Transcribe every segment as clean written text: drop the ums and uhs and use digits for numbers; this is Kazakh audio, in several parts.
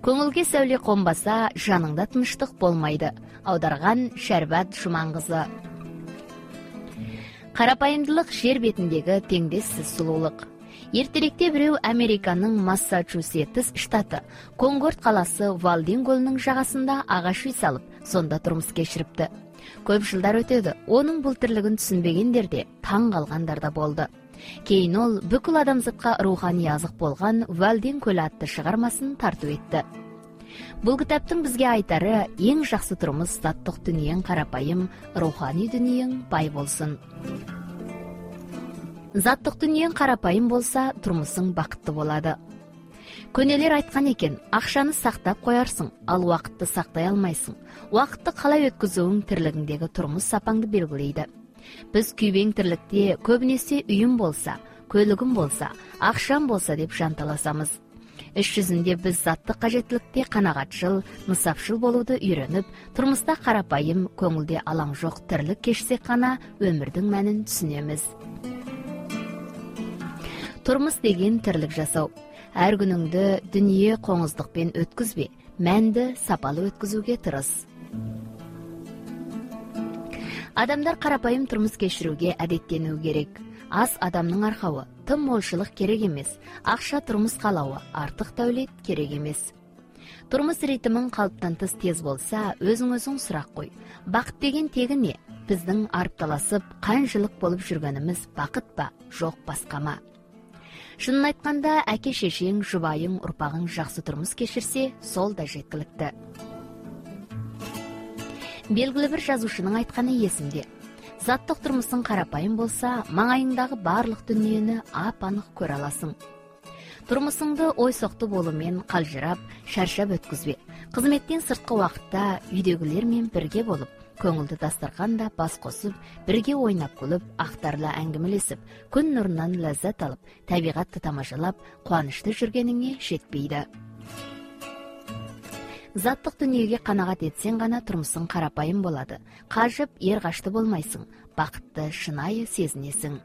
Көңілге сәуле қонбаса, жаныңда тыныштық болмайды. Аударған Шәрбат Жұманқызы. Қарапайымдылық жер бетіндегі теңдессіз сұлулық. Ертеректе біреу Американың Массачусетс штаты Конкорд қаласы Валдин көлінің жағасында ағаш үй салып, сонда тұрмыс кешіріпті. Көп жылдар өтеді, оның бұл тірлігін түсінбегендер де, таң қалғандар да болды. Кейін ол бүкіл адамзатқа рухани азық болған Валдин көлі атты шығармасын тарту етті. Бұл кітаптың бізге айтары: ең жақсы тұрмыс заттық дүниең қарапайым, рухани дүниең бай болсын. Заттық дүниең қарапайым болса, тұрмысың бақытты болады. Көнелер айтқан екен, ақшаны сақтап қоярсың, ал уақытты сақтай алмайсың. Уақытты қалай өткізуің тірлігіңдегі тұрмыс сапаңды белгілейді. Біз күйбең тірлікте көбінесе үйім болса, көлігім болса, ақшам болса деп жанталасамыз. Іс жүзінде біз заттық қажеттілікте қанағатшыл, нысапшыл болуды үйреніп, тұрмыста қарапайым, көңілде алаң жоқ тірлік кешсек қана өмірдің мәнін түсінеміз. Тұрмыс деген тірлік жасау. Әр күніңді дүние қоңыздықпен өткізбе, мәнді сапалы өткізуге тырыс. Адамдар қарапайым тұрмыс кешіруге әдеттенуі керек. Аз адамның арқауы, тым молшылық керек емес, ақша тұрмыс қалауы, артық дәулет керек емес. Тұрмыс ритмің қалыптан тыс тез болса, өзің сұрақ қой. Бақыт деген тегі не? Біздің арыпталасып, қаншылық болып жүргеніміз бақыт па, жоқ басқа ма? Шынын айтқанда, әке шешең, жұбайың, ұрпағың жақсы тұрмыс кешірсе, сол да жеткілікті. Белгілі бір жазушының айтқаны есімде. Заттық тұрмысың қарапайым болса, маңайыңдағы барлық дүниені ап-анық көре аласың. Тұрмысыңды ойсоқты болумен қалжырап, шаршап өткізбе. Қызметтен сыртқы уақытта үйдегілермен бірге болып, көңілді дастарханда бас қосып, бірге ойнап күліп, ақтарыла әңгімелесіп, күн нұрынан ләззат алып, табиғатты тамашалап, қуанышты жүргеніңе жетпейді. Заттық дүниеге қанағат етсең ғана тұрмысың қарапайым болады. Қажып, ерғашты болмайсың, бақытты шынайы сезінесің.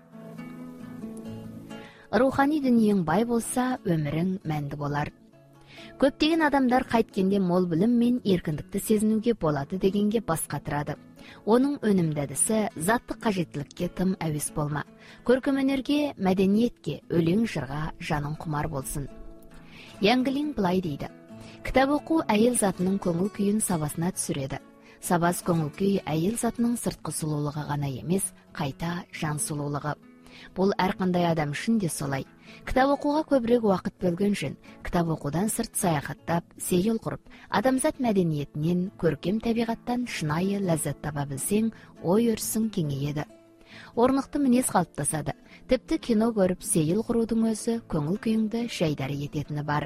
Рухани дүниең бай болса, өмірің мәнді болар. Көптеген адамдар қайткенде мол білім мен еркіндікті сезінуге болады дегенге бас қатырады. Оның өнімді әдісі заттық қажеттілікке тым әуес болма. Көркем өнерге, мәдениетке, өлең жырға жаның құмар болсын. Яңгелин былай дейді: кітап оқу әйел затының көңіл күйін сабасына түсіреді. Сабас көңіл күй әйел затының сыртқы сұлулығы ғана емес, қайта жан сұлулығы. Бұл әрқандай адам үшін де солай. Кітап оқуға көбірек уақыт бөлген жөн. Кітап оқудан сырт саяхаттап, сейіл құрып, адамзат мәдениетінен, көркем табиғаттан шынайы ләззат таба білсең, ой өрісің кеңейеді. Орнықты мінез қалыптасады. Тіпті кино көріп сейіл құрудың өзі көңіл күйіңді жайдары ететіні бар.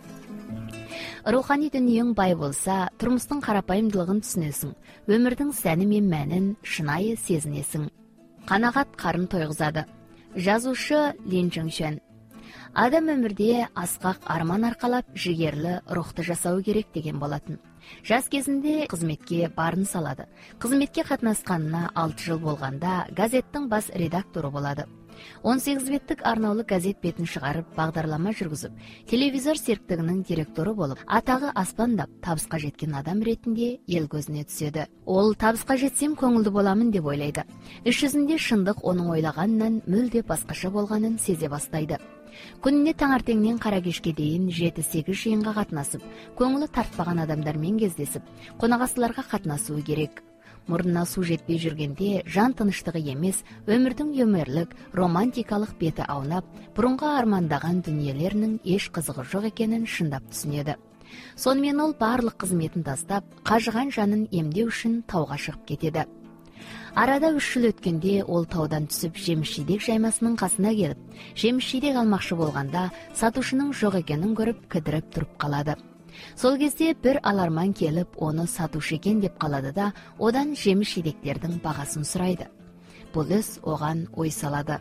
Рухани дүниең бай болса, тұрмыстың қарапайымдылығын түсінесің, өмірдің сәні мен мәнін шынайы сезінесің. Қанағат қарын тойғызады. Жазушы Лин Чжыңшен. Адам өмірде асқақ арман арқалап, жігерлі рухты жасау керек деген болатын. Жас кезінде қызметке барын салады. Қызметке қатынасқанына 6 жыл болғанда газеттің бас редакторы болады. 18 беттік арнаулы газет бетін шығарып, бағдарлама жүргізіп, телевизор серіктігінің директоры болып, атағы аспандап, табысқа жеткен адам ретінде ел көзіне түседі. Ол табысқа жетсем көңілді боламын деп ойлайды. Іс жүзінде шындық оның ойлағаннан мүлде басқаша болғанын сезе бастайды. Күніне таңертеңнен қара кешке дейін 7-8 жиынға қатынасып, көңілі тартпаған адамдармен кездесіп, қонақасыларға қатынасуы керек. Мұрнына су жетпей жүргенде жан тыныштығы емес, өмірдің өмірлік, романтикалық беті аунап, бұрынғы армандаған дүниелерінің еш қызығы жоқ екенін шындап түсінеді. Сонымен ол барлық қызметін тастап, қажыған жанын емдеу үшін тауға шығып кетеді. Арада 3 жыл өткенде ол таудан түсіп жеміс-жидек жаймасының қасына келіп, жеміс-жидек алмақшы болғанда сатушының жоқ екенін көріп кідіріп тұрып қалады. Сол кезде бір аларман келіп, оны сатушы екен деп қалады да, одан жеміс-жидектердің бағасын сұрайды. Бұл іс оған ой салады.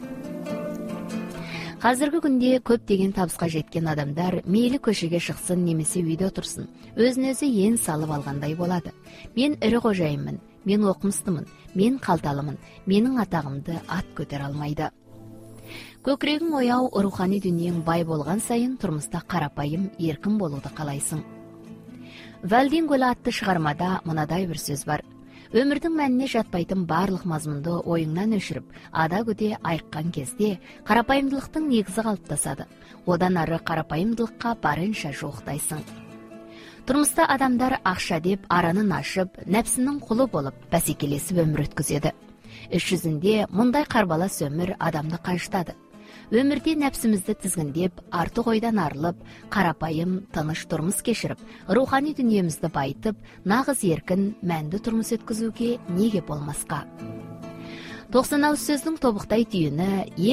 Қазіргі күнде көптеген табысқа жеткен адамдар мейлі көшеге шықсын немесе үйде отырсын, өзін-өзі ен салып алғандай болады. Мен ірі қожайынмын, мен оқымыстымын, мен қалталымын, менің атағымды ат көтер алмайды. Көкірегің ояу, рухани дүниең бай болған сайын тұрмыста қарапайым, еркін болуды қалайсың. Вальдин гөлі атты шығармада мынадай бір сөз бар. Өмірдің мәніне жатпайтын барлық мазмұнды ойыңнан өшіріп, ада көде айыққан кезде қарапайымдылықтың негізі қалыптасады. Одан ары қарапайымдылыққа барынша жуықтайсың. Тұрмыста адамдар ақша деп аранын ашып, нәпсінің құлы болып, бәсекелесіп өмір өткізеді. Іс жүзінде мұндай қарбалас өмір адамды қажытады. Өмірде нәпсімізді тізгіндеп, артық ойдан арылып, қарапайым, тыныш тұрмыс кешіріп, рухани дүниемізді байытып, нағыз еркін, мәнді тұрмыс өткізуге неге болмасқа? 90 сөздің тобықтай түйіні